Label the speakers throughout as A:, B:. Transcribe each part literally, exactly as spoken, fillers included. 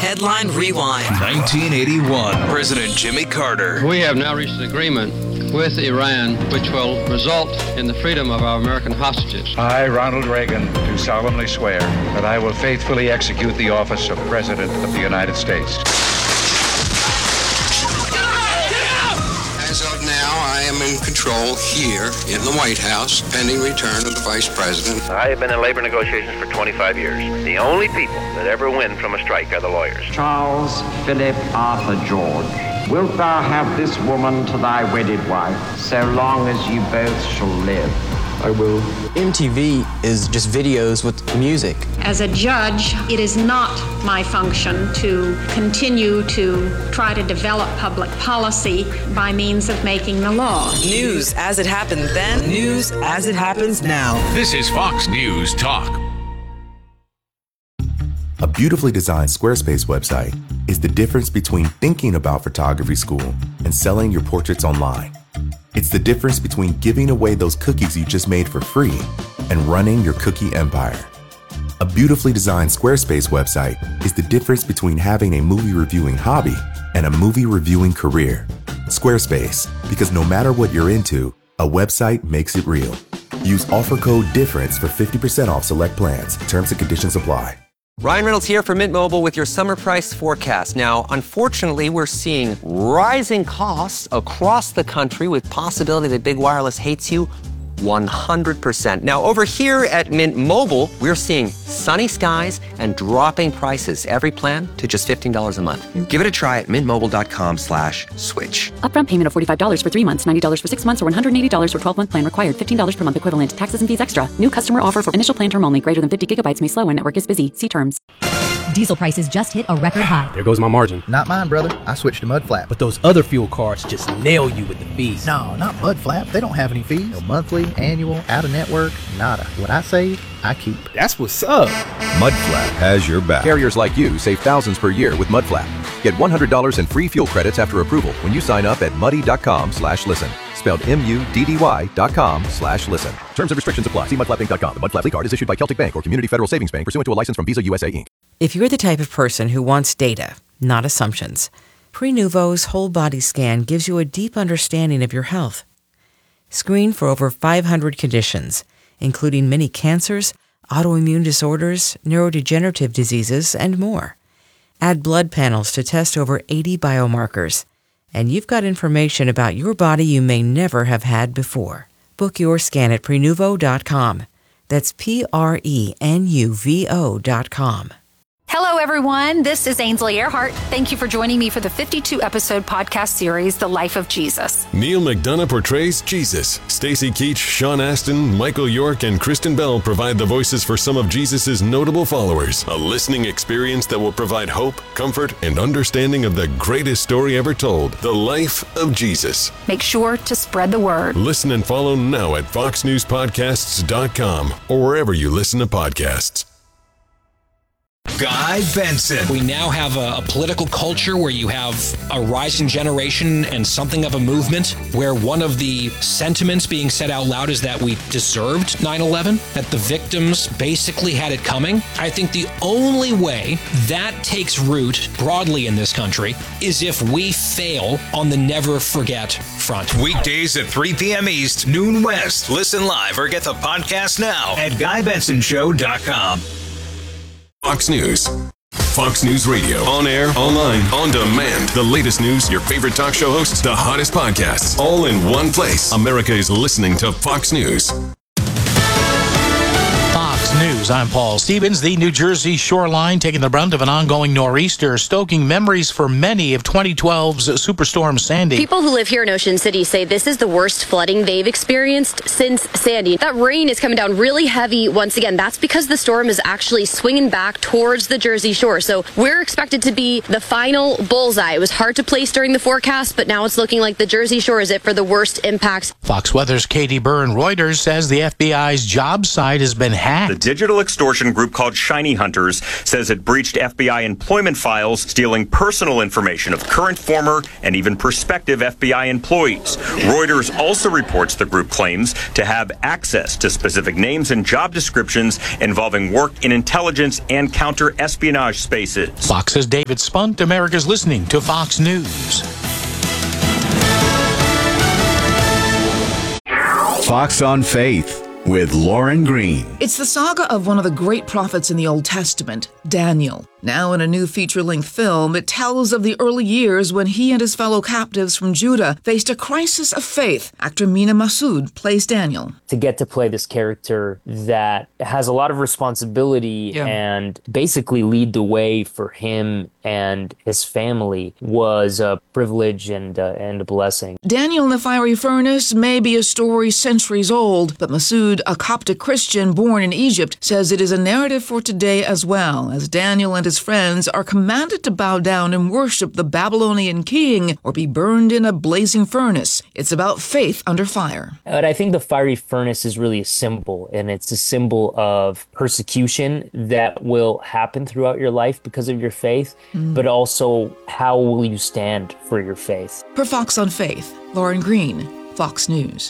A: Headline Rewind.
B: nineteen eighty-one. President Jimmy Carter.
C: We have now reached an agreement with Iran which will result in the freedom of our American hostages.
D: I, Ronald Reagan, do solemnly swear that I will faithfully execute the office of President of the United States.
E: As of now, I am in control here in the White House, pending return of the Vice President.
F: I have been in labor negotiations for twenty-five years. The only people that ever win from a strike are the lawyers.
G: Charles Philip Arthur George, wilt thou have this woman to thy wedded wife, so long as you both shall live?
H: I will. M T V is just videos with music.
I: As a judge, it is not my function to continue to try to develop public policy by means of making the law.
A: News as it happened then, news as it happens now.
B: This is Fox News Talk.
J: A beautifully designed Squarespace website is the difference between thinking about photography school and selling your portraits online. It's the difference between giving away those cookies you just made for free and running your cookie empire. A beautifully designed Squarespace website is the difference between having a movie reviewing hobby and a movie reviewing career. Squarespace, because no matter what you're into, a website makes it real. Use offer code DIFFERENCE for fifty percent off select plans. Terms and conditions apply.
K: Ryan Reynolds here for Mint Mobile with your summer price forecast. Now, unfortunately, we're seeing rising costs across the country with possibility that big wireless hates you one hundred percent. Now, over here at Mint Mobile, we're seeing sunny skies and dropping prices. Every plan to just fifteen dollars a month. Give it a try at mintmobile.com slash switch.
L: Upfront payment of forty-five dollars for three months, ninety dollars for six months, or one hundred eighty dollars for twelve-month plan required. fifteen dollars per month equivalent. Taxes and fees extra. New customer offer for initial plan term only. Greater than fifty gigabytes may slow when network is busy. See terms.
M: Diesel prices just hit a record high.
N: There goes my margin.
O: Not mine, brother. I switched to Mudflap.
N: But those other fuel cards just nail you with the fees.
O: No, not Mudflap. They don't have any fees. No monthly, annual, out of network, nada. What I save, I keep.
N: That's what's up.
P: Mudflap has your back. Carriers like you save thousands per year with Mudflap. Get one hundred dollars in free fuel credits after approval when you sign up at muddy.com slash listen. Spelled M-U-D-D-Y dot com slash listen. Terms and restrictions apply. See mudflap inc dot com. The Mudflap card is issued by Celtic Bank or Community Federal Savings Bank pursuant to a license from Visa U S A Incorporated.
Q: If you're the type of person who wants data, not assumptions, Prenuvo's whole body scan gives you a deep understanding of your health. Screen for over five hundred conditions, including many cancers, autoimmune disorders, neurodegenerative diseases, and more. Add blood panels to test over eighty biomarkers, and you've got information about your body you may never have had before. Book your scan at Prenuvo dot com. That's P R E N U V O dot com.
R: Hello, everyone. This is Ainsley Earhart. Thank you for joining me for the fifty-two episode podcast series, The Life of Jesus.
S: Neil McDonough portrays Jesus. Stacy Keach, Sean Astin, Michael York, and Kristen Bell provide the voices for some of Jesus' notable followers. A listening experience that will provide hope, comfort, and understanding of the greatest story ever told, The Life of Jesus.
R: Make sure to spread the word.
S: Listen and follow now at fox news podcasts dot com or wherever you listen to podcasts.
B: Guy Benson.
T: We now have a, a political culture where you have a rising generation and something of a movement where one of the sentiments being said out loud is that we deserved nine eleven, that the victims basically had it coming. I think the only way that takes root broadly in this country is if we fail on the never forget front.
B: Weekdays at three p.m. East, noon West. Listen live or get the podcast now at guy benson show dot com.
S: Fox News. Fox News Radio. On air, online, on demand. The latest news, your favorite talk show hosts, the hottest podcasts, all in one place. America is listening to Fox News.
U: News. I'm Paul Stevens. The New Jersey shoreline taking the brunt of an ongoing nor'easter, stoking memories for many of twenty twelve's Superstorm Sandy.
V: People who live here in Ocean City say this is the worst flooding they've experienced since Sandy. That rain is coming down really heavy once again. That's because the storm is actually swinging back towards the Jersey Shore. So we're expected to be the final bullseye. It was hard to place during the forecast, but now it's looking like the Jersey Shore is it for the worst impacts.
U: Fox Weather's Katie Byrne Reuters says the F B I's job site has been hacked.
W: The digital
C: digital extortion group called Shiny Hunters says it breached F B I employment files, stealing personal information of current, former, and even prospective F B I employees. Reuters also reports the group claims to have access to specific names and job descriptions involving work in intelligence and counter-espionage spaces.
U: Fox's David Spunt. America's listening to Fox News.
D: Fox on Faith with Lauren Green.
W: It's the saga of one of the great prophets in the Old Testament, Daniel. Now in a new feature-length film, it tells of the early years when he and his fellow captives from Judah faced a crisis of faith. Actor Mina Massoud plays Daniel.
X: To get to play this character that has a lot of responsibility yeah. and basically lead the way for him and his family was a privilege and, uh, and a blessing.
W: Daniel in the Fiery Furnace may be a story centuries old, but Massoud, a Coptic Christian born in Egypt, says it is a narrative for today as well, as Daniel and his friends are commanded to bow down and worship the Babylonian king or be burned in a blazing furnace. It's about faith under fire.
X: But I think the fiery furnace is really a symbol, and it's a symbol of persecution that will happen throughout your life because of your faith, mm. but also how will you stand for your faith.
W: For Fox on Faith, Lauren Green, Fox News.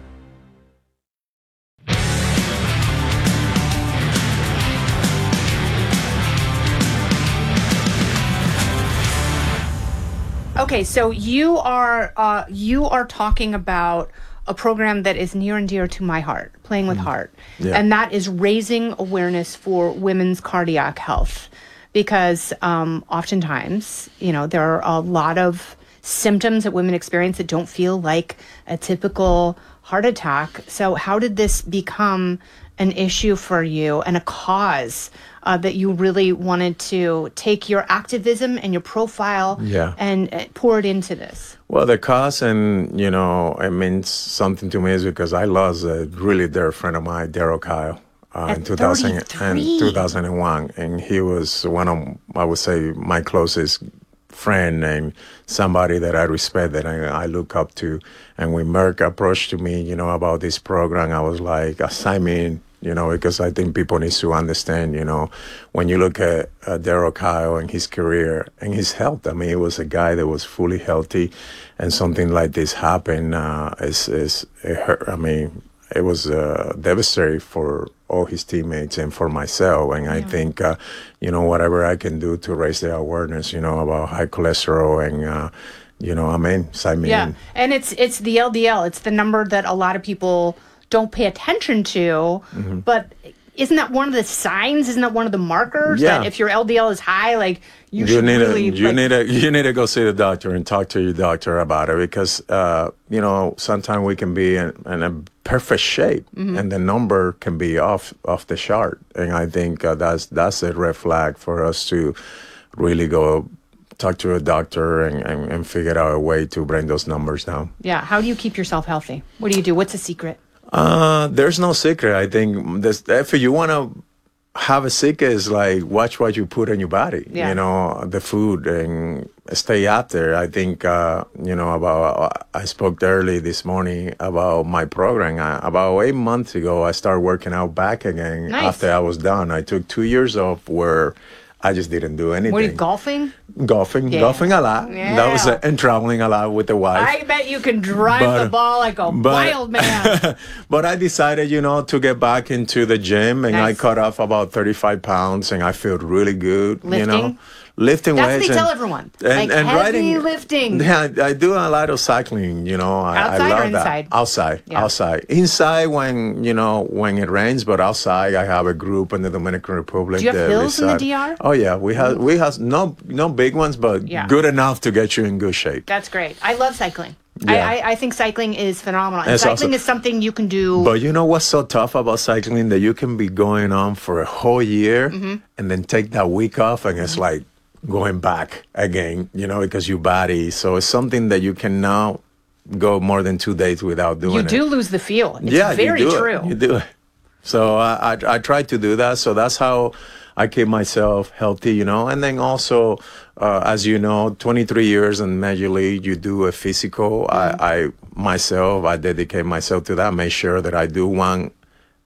Y: Okay, so you are uh, you are talking about a program that is near and dear to my heart, Playing with mm. Heart, yeah. and that is raising awareness for women's cardiac health, because um, oftentimes, you know, there are a lot of symptoms that women experience that don't feel like a typical heart attack. So how did this become an issue for you and a cause uh, that you really wanted to take your activism and your profile
Z: yeah.
Y: and uh, pour it into this?
Z: Well, the cause, and, you know, it means something to me is because I lost a really dear friend of mine, Daryl Kyle, uh, in two thousand and two thousand one. And he was one of, I would say, my closest friend and somebody that I respect, that I, I look up to. And when Merck approached to me, you know, about this program, I was like, assign me in, you know, because I think people need to understand, you know, when you look at uh, Daryl Kyle and his career and his health, I mean, he was a guy that was fully healthy, and something like this happened, uh, is, is it hurt, I mean, it was uh, devastating for all his teammates and for myself. And yeah. I think, uh, you know, whatever I can do to raise the awareness, you know, about high cholesterol and, uh, you know, I mean, sign me
Y: yeah.
Z: in.
Y: And it's it's the L D L. It's the number that a lot of people don't pay attention to. Mm-hmm. But isn't that one of the signs? Isn't that one of the markers
Z: yeah.
Y: that if your L D L is high, like you,
Z: you
Y: should
Z: need
Y: really...
Z: A, you,
Y: like,
Z: need to, you need to go see the doctor and talk to your doctor about it, because, uh, you know, sometimes we can be in, in a perfect shape mm-hmm. and the number can be off off the chart. And I think uh, that's, that's a red flag for us to really go talk to a doctor and, and, and figure out a way to bring those numbers down.
Y: Yeah. How do you keep yourself healthy? What do you do? What's the secret?
Z: Uh, there's no secret. I think this, if you want to have a secret, is like watch what you put in your body, yeah. you know, the food, and stay after. I think, uh, you know, about, I spoke early this morning about my program. I, about eight months ago, I started working out back again.
Y: Nice.
Z: After I was done. I took two years off where I just didn't do anything.
Y: Were you golfing?
Z: Golfing,
Y: yeah.
Z: golfing a lot.
Y: Yeah.
Z: That was, uh, and traveling a lot with the wife.
Y: I bet you can drive
Z: but,
Y: the ball like a
Z: but,
Y: wild man.
Z: But I decided, you know, to get back into the gym, and
Y: nice.
Z: I cut off about thirty-five pounds, and I feel really good.
Y: Lifting?
Z: You know, lifting
Y: That's
Z: weights.
Y: what they
Z: and,
Y: tell everyone.
Z: And,
Y: like
Z: and
Y: heavy
Z: riding,
Y: lifting.
Z: Yeah, I do a lot of cycling. You know, I,
Y: outside
Z: I love
Y: or inside?
Z: that. Outside,
Y: yeah.
Z: outside, inside when you know when it rains, but outside I have a group in the Dominican Republic.
Y: Do you have hills in the D R?
Z: Oh yeah, we have we have no no big ones, but
Y: yeah.
Z: good enough to get you in good shape.
Y: That's great. I love cycling.
Z: Yeah.
Y: I, I, I think cycling is phenomenal. And
Z: it's
Y: cycling
Z: awesome.
Y: is something you can do.
Z: But you know what's so tough about cycling? That you can be going on for a whole year
Y: mm-hmm.
Z: and then take that week off, and it's
Y: mm-hmm.
Z: like going back again, you know, because your body. So it's something that you can now go more than two days without doing it.
Y: You do lose the feel. It's
Z: yeah,
Y: very
Z: you do
Y: true.
Z: It. You do it. So I, I I try to do that. So that's how I keep myself healthy, you know. And then also, uh, as you know, twenty-three years in Major League, you do a physical. Mm-hmm. I, I myself, I dedicate myself to that. Make sure that I do one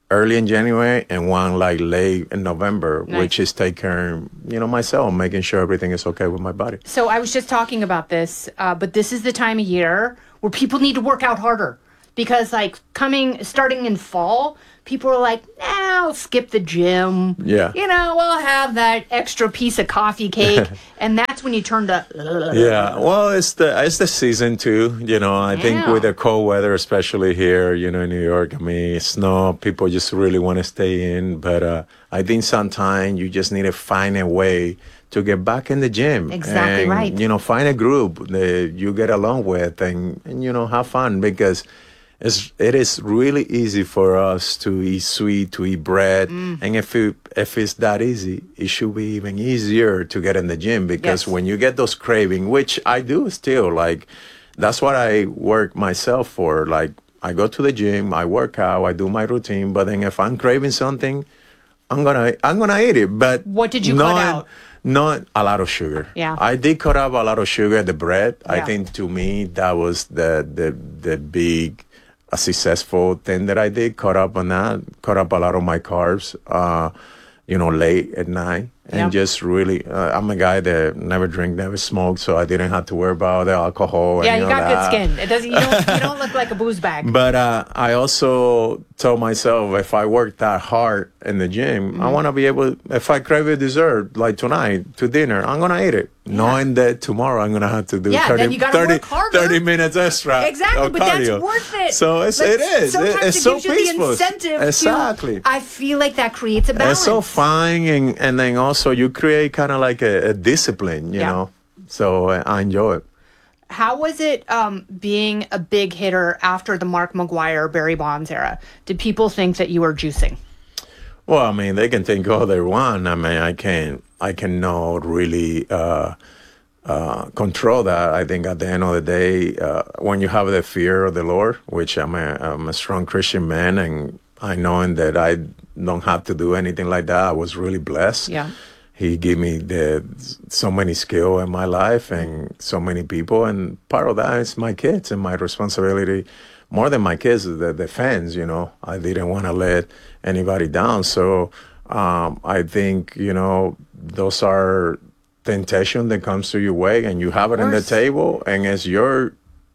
Z: early in January and one like late in November,
Y: Nice.
Z: which is taking, you know, myself, making sure everything is okay with my body.
Y: So I was just talking about this, uh, but this is the time of year where people need to work out harder because, like, coming starting in fall, people are like, nah, I'll skip the gym.
Z: Yeah.
Y: You know, I'll have that extra piece of coffee cake, and that's when you turn to.
Z: Yeah, well, it's the it's the season too. You know, I think
Y: Yeah.
Z: with the cold weather, especially here, you know, in New York, I mean, snow, people just really want to stay in. But uh, I think sometimes you just need to find a way to get back in the gym.
Y: Exactly
Z: and,
Y: right.
Z: You know, find a group that you get along with, and, and you know, have fun because. It's, it is really easy for us to eat sweet, to eat bread.
Y: Mm.
Z: And if it, if it's that easy, it should be even easier to get in the gym because
Y: Yes.
Z: when you get those cravings, which I do still, like, that's what I work myself for. Like, I go to the gym, I work out, I do my routine, but then if I'm craving something, I'm gonna I'm gonna eat it. But
Y: What did you
Z: not,
Y: cut out?
Z: Not a lot of sugar.
Y: Yeah.
Z: I did cut out a lot of sugar, the bread. I
Y: Yeah.
Z: think to me that was the the the big a successful thing that I did, cut up on that, cut up a lot of my carbs, uh, you know, late at night. And
Y: Yeah.
Z: just really, uh, I'm a guy that never drink, never smoke, so I didn't have to worry about the alcohol.
Y: Yeah,
Z: and,
Y: you
Z: know,
Y: got good
Z: that.
Y: skin. It doesn't. You don't, you don't look like a booze bag.
Z: But uh, I also told myself if I work that hard in the gym,
Y: Mm-hmm.
Z: I want to be able, if I crave a dessert, like tonight, to dinner, I'm going to eat it. Knowing that tomorrow I'm going to have to do
Y: Yeah,
Z: thirty,
Y: then you gotta
Z: thirty,
Y: work harder.
Z: thirty minutes extra.
Y: Exactly,
Z: of
Y: but that's
Z: cardio.
Y: worth it.
Z: So it's,
Y: Like,
Z: it is.
Y: Sometimes
Z: it's
Y: it
Z: so
Y: gives you
Z: peaceful.
Y: the incentive
Z: Exactly.
Y: to. I feel like that creates a balance.
Z: It's so fun, and, and then also you create kind of like a, a discipline, you
Y: Yeah.
Z: know. So uh, I enjoy it.
Y: How was it um, being a big hitter after the Mark McGuire, Barry Bonds era? Did people think that you were juicing?
Z: Well, I mean, they can think all they want. I mean, I can't, I cannot really uh, uh, control that. I think at the end of the day, uh, when you have the fear of the Lord, which I'm a, I'm a strong Christian man, and I know that I don't have to do anything like that. I was really blessed.
Y: Yeah.
Z: He gave me the so many skill in my life and so many people, and part of that is my kids and my responsibility. More than my kids, the, the fans, you know. I didn't want to let anybody down. So um, I think, you know, those are temptation that comes to your way, and you have it on the table, and it's your,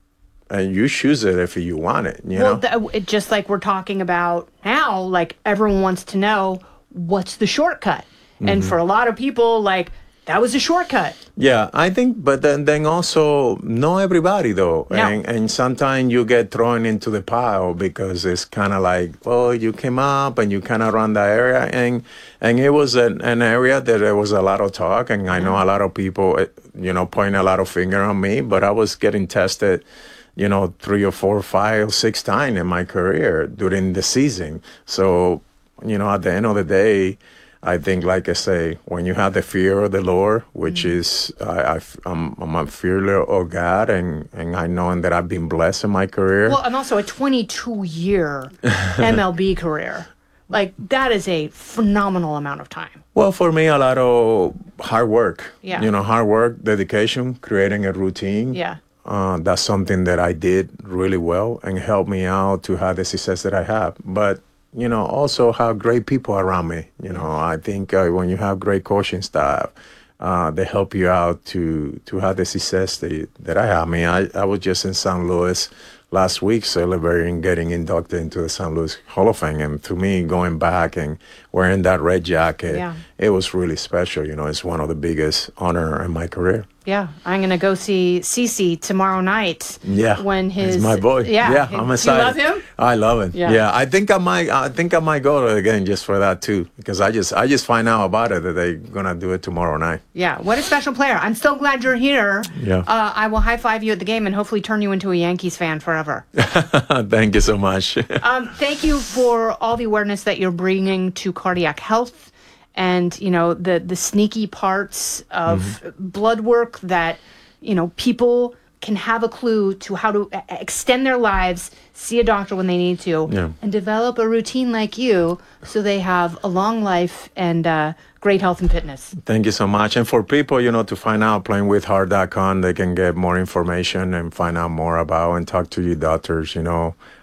Z: and you choose it if you want it, you
Y: well,
Z: know.
Y: th- it, just like we're talking about now, like everyone wants to know what's the shortcut. And
Z: Mhm.
Y: for a lot of people, like, that was a shortcut.
Z: Yeah, I think, but then, then also, not everybody though.
Y: No.
Z: And, and sometimes you get thrown into the pile because it's kind of like, well, you came up and you kind of run that area. And and it was an, an area that there was a lot of talk. And I know a lot of people, eh, you know, point a lot of finger on me, but I was getting tested, you know, three or four, five, six times in my career during the season. So, you know, at the end of the day, I think, like I say, when you have the fear of the Lord, which
Y: Mm-hmm.
Z: is, I, I, I'm, I'm a fearless of God, and, and I know that I've been blessed in my career.
Y: Well, and also a twenty-two year M L B career. Like, that is a phenomenal amount of time.
Z: Well, for me, a lot of hard work.
Y: Yeah.
Z: You know, hard work, dedication, creating a routine.
Y: Yeah.
Z: Uh, that's something that I did really well and helped me out to have the success that I have. But you know, also have great people around me. You know, I think uh, when you have great coaching staff, uh, they help you out to to have the success that, that I have. I mean, I, I was just in Saint Louis last week celebrating getting inducted into the Saint Louis Hall of Fame. And to me, going back and wearing that red jacket,
Y: Yeah.
Z: it was really special. You know, it's one of the biggest honor in my career.
Y: Yeah, I'm gonna go see Cece tomorrow night.
Z: Yeah,
Y: when his
Z: he's my boy.
Y: Yeah,
Z: yeah,
Y: he-
Z: I'm
Y: do
Z: excited.
Y: You love him?
Z: I love him.
Y: Yeah.
Z: Yeah. I think I might. I think I might go to it again just for that too, because I just I just find out about it that they're gonna do it tomorrow night.
Y: Yeah, what a special player! I'm so glad you're here.
Z: Yeah.
Y: Uh, I will high five you at the game and hopefully turn you into a Yankees fan forever.
Z: Thank you so much.
Y: um, thank you for all the awareness that you're bringing to cardiac health, and you know the the sneaky parts of
Z: Mm-hmm.
Y: blood work that you know people can have a clue to how to e- extend their lives, see a doctor when they need to,
Z: Yeah.
Y: and develop a routine like you so they have a long life and uh, great health and fitness.
Z: Thank you so much. And for people, you know, to find out, playing with heart dot com, they can get more information and find out more about and talk to your doctors, you know.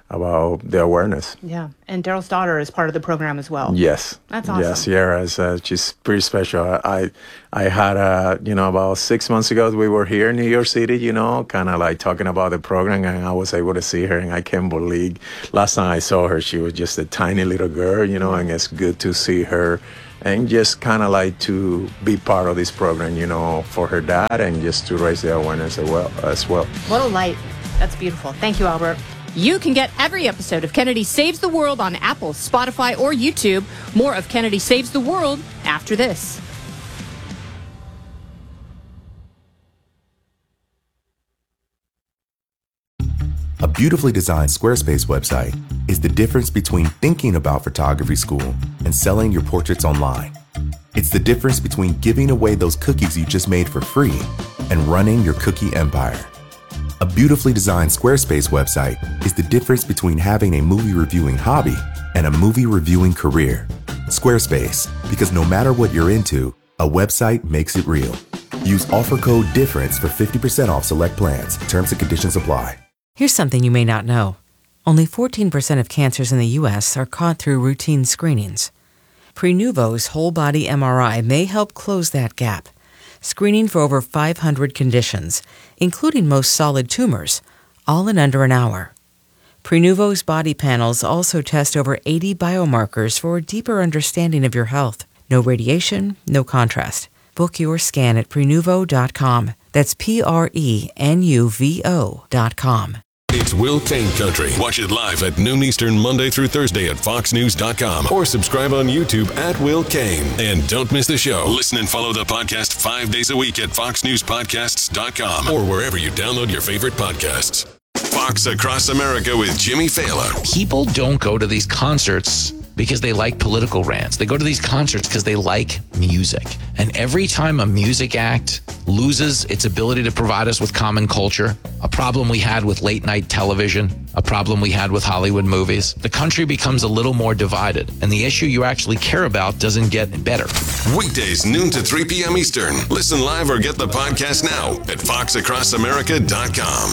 Z: about the awareness.
Y: Yeah, and Daryl's daughter is part of the program as well.
Z: Yes.
Y: That's awesome.
Z: Yes, Sierra is, uh, she's pretty special. I, I had, uh, you know, about six months ago, we were here in New York City, you know, kind of like talking about the program, and I was able to see her, and I can't believe, last time I saw her, she was just a tiny little girl, you know, and it's good to see her, and just kind of like to be part of this program, you know, for her dad, and just to raise the awareness as well. As well.
Y: What a light. That's beautiful. Thank you, Albert.
A: You can get every episode of Kennedy Saves the World on Apple, Spotify, or YouTube. More of Kennedy Saves the World after this.
J: A beautifully designed Squarespace website is the difference between thinking about photography school and selling your portraits online. It's the difference between giving away those cookies you just made for free and running your cookie empire. A beautifully designed Squarespace website is the difference between having a movie reviewing hobby and a movie reviewing career. Squarespace, because no matter what you're into, a website makes it real. Use offer code DIFFERENCE for fifty percent off select plans. Terms and conditions apply.
Q: Here's something you may not know. Only fourteen percent of cancers in the U S are caught through routine screenings. Prenuvo's whole body M R I may help close that gap, screening for over five hundred conditions, including most solid tumors, all in under an hour. Prenuvo's body panels also test over eighty biomarkers for a deeper understanding of your health. No radiation, no contrast. Book your scan at prenuvo dot com. That's P R E N U V O dot com.
S: It's Will Kane Country. Watch it live at noon Eastern, Monday through Thursday at fox news dot com or subscribe on YouTube at Will Kane. And don't miss the show. Listen and follow the podcast five days a week at fox news podcasts dot com or wherever you download your favorite podcasts. Fox Across America with Jimmy Fallon.
U: People don't go to these concerts because they like political rants. They go to these concerts because they like music. And every time a music act loses its ability to provide us with common culture, a problem we had with late night television, a problem we had with Hollywood movies, the country becomes a little more divided, and the issue you actually care about doesn't get better.
S: Weekdays, noon to three p.m. Eastern. Listen live or get the podcast now at fox across america dot com.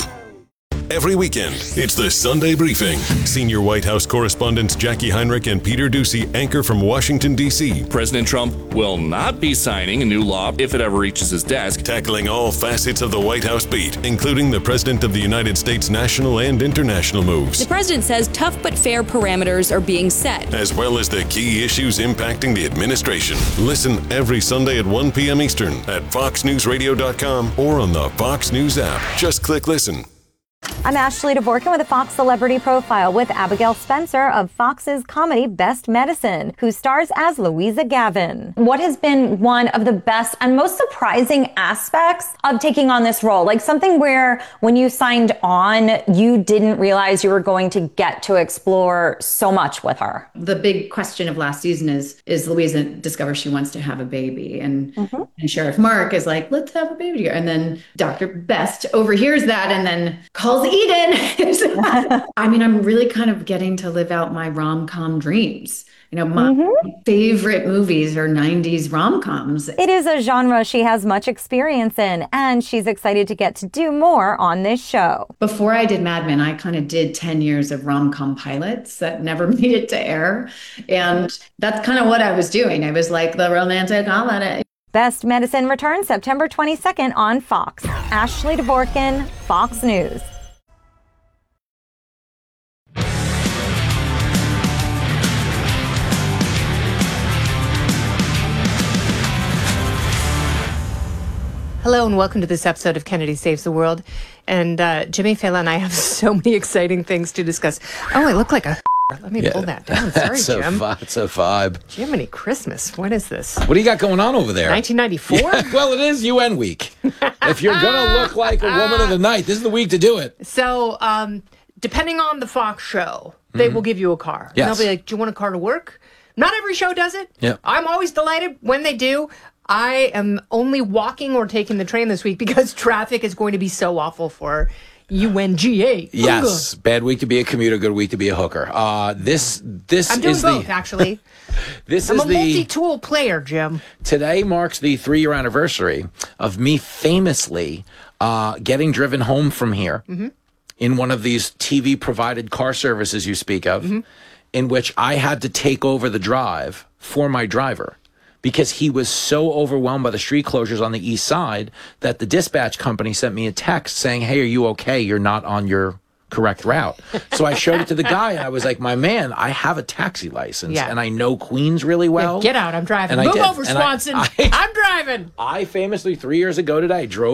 S: Every weekend, it's the Sunday Briefing. Senior White House correspondents Jackie Heinrich and Peter Doocy anchor from Washington, D C
E: President Trump will not be signing a new law if it ever reaches his desk.
S: Tackling all facets of the White House beat, including the President of the United States' national and international moves.
F: The president says tough but fair parameters are being set,
S: as well as the key issues impacting the administration. Listen every Sunday at one p.m. Eastern at fox news radio dot com or on the Fox News app. Just click listen.
G: I'm Ashley Dvorkin with a Fox Celebrity Profile with Abigail Spencer of Fox's comedy Best Medicine, who stars as Louisa Gavin. What has been one of the best and most surprising aspects of taking on this role? Like something where when you signed on, you didn't realize you were going to get to explore so much with her.
H: The big question of last season is, is Louisa discovers she wants to have a baby. And, mm-hmm. and Sheriff Mark is like, let's have a baby together. And then Doctor Best overhears that and then calls Eden. I mean, I'm really kind of getting to live out my rom-com dreams. You know, my mm-hmm. favorite movies are nineties rom-coms.
G: It is a genre she has much experience in, and she's excited to get to do more on this show.
H: Before I did Mad Men, I kind of did ten years of rom-com pilots that never made it to air. And that's kind of what I was doing. I was like the romantic comedy.
G: Best Medicine returns September twenty-second on Fox. Ashley Dvorkin, Fox News.
Y: Hello and welcome to this episode of Kennedy Saves the World. And uh, Jimmy Fallon and I have so many exciting things to discuss. Oh, I look like a... Let me yeah, pull that down. Sorry,
I: that's
Y: Jim.
I: A, that's a vibe.
Y: Jiminy Christmas. What is this?
I: What do you got going on over there?
Y: nineteen ninety-four?
I: Yeah, well, it is U N week. If you're going to look like a woman of the night, this is the week to do it.
Y: So, um, depending on the Fox show, they mm-hmm. will give you a car.
I: Yes.
Y: And they'll be like, do you want a car to work? Not every show does it.
I: Yeah.
Y: I'm always delighted when they do. I am only walking or taking the train this week because traffic is going to be so awful for U N G A.
I: Yes, Ugh. Bad week to be a commuter, good week to be a hooker. Uh, this this
Y: I'm doing
I: is
Y: both,
I: the
Y: actually.
I: this
Y: I'm
I: is
Y: a
I: the
Y: multi-tool player, Jim.
I: Today marks the three-year anniversary of me famously uh, getting driven home from here.
Y: Mm-hmm.
U: in one of these T V provided car services you speak of,
Y: Mm-hmm.
U: in which I had to take over the drive for my driver because he was so overwhelmed by the street closures on the east side that the dispatch company sent me a text saying, hey, are you okay? You're not on your correct route. So I showed it to the guy and I was like, my man, I have a taxi license
Y: Yeah.
U: and I know Queens really well.
Y: Yeah, get out, I'm driving.
U: And I
Y: Move
U: did.
Y: over,
U: And I-
Y: Swanson.
U: I-
Y: I'm driving.
U: I famously, three years ago today, drove